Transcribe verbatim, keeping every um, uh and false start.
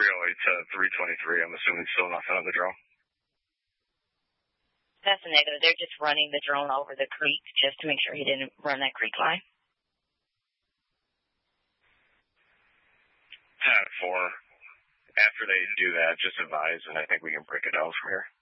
three oh eight to three twenty-three. I'm assuming still nothing on the drone. That's a negative. They're just running the drone over the creek just to make sure he didn't run that creek line. ten four. After they do that, just advise, and I think we can break it down from here.